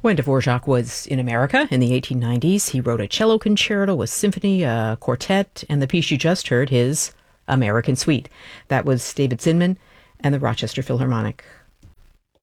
When Dvorak was in America in the 1890s, he wrote a cello concerto, a symphony, a quartet, and the piece you just heard, his American Suite. That was David Zinman and the Rochester Philharmonic.